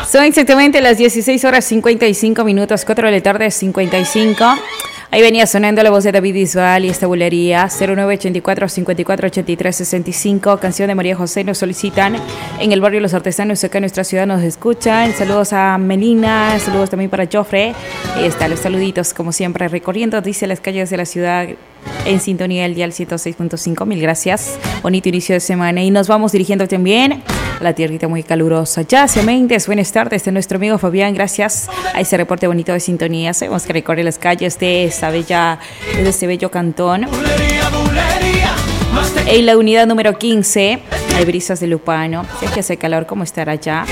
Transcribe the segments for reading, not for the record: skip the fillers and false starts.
Son exactamente las 16 horas 55 minutos, 4 de la tarde 55. Ahí venía sonando la voz de David Bisbal y esta bulería 0984 54 83 65, canción de María José. Nos solicitan en el barrio Los Artesanos, acá en nuestra ciudad nos escuchan. Saludos a Melina, saludos también para Joffre. Ahí están los saluditos como siempre recorriendo, dice, las calles de la ciudad en sintonía del dial 106.5. Mil gracias, bonito inicio de semana y nos vamos dirigiendo también a la tierrita muy calurosa. Yacia Méndez, buenas tardes, de nuestro amigo Fabián, gracias a ese reporte bonito de sintonía. Sabemos que recorre las calles de este bello cantón. En la unidad número 15 hay brisas de Lupano. Si es que hace calor, ¿cómo estará allá?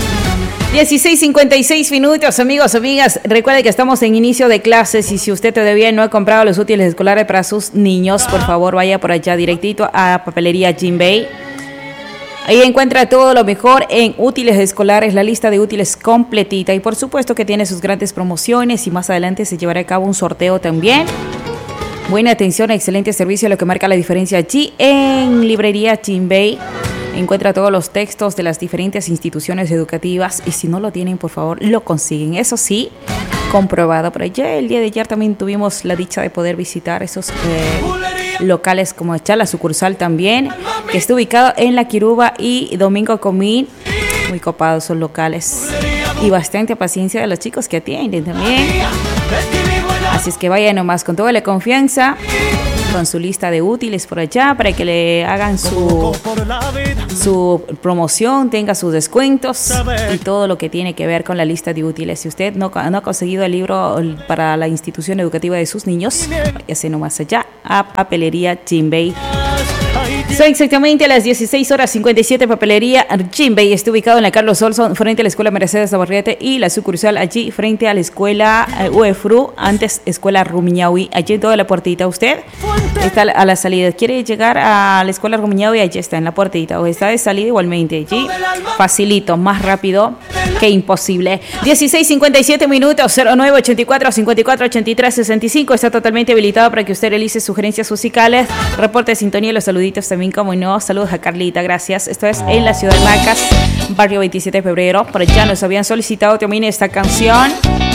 16:56 minutos, amigos, amigas. Recuerde que estamos en inicio de clases y si usted todavía no ha comprado los útiles escolares para sus niños, por favor vaya por allá directito a Papelería Jimbei. Ahí encuentra todo lo mejor en útiles escolares, la lista de útiles completita y por supuesto que tiene sus grandes promociones y más adelante se llevará a cabo un sorteo también. Buena atención, excelente servicio, lo que marca la diferencia allí en Librería Jimbei. Encuentra todos los textos de las diferentes instituciones educativas y si no lo tienen, por favor, lo consiguen. Eso sí, comprobado. Pero ya el día de ayer también tuvimos la dicha de poder visitar esos locales como esta, la sucursal también, que está ubicado en La Quiruba y Domingo Comín. Muy copados son locales y bastante paciencia de los chicos que atienden también. Así es que vaya nomás con toda la confianza, con su lista de útiles por allá para que le hagan su promoción, tenga sus descuentos y todo lo que tiene que ver con la lista de útiles. Si usted no ha conseguido el libro para la institución educativa de sus niños, váyase nomás allá a Papelería Jimbei. Son exactamente las 16 horas 57. Papelería Jimbei está ubicado en la Carlos Olson, frente a la Escuela Mercedes Navarrete y la sucursal allí frente a la Escuela UEFRU, antes Escuela Rumiñahui, allí en toda la puertita. Usted está a la salida, quiere llegar a la Escuela Rumiñahui, allí está en la puertita, o está de salida igualmente allí, facilito, más rápido que imposible. 16:57 minutos, 0984 54 83 65, está totalmente habilitado para que usted realice sugerencias musicales, reporte de sintonía y los saluditos también, como no. Saludos a Carlita, gracias. Esto es en la ciudad de Macas, barrio 27 de febrero. Por allá nos habían solicitado también esta canción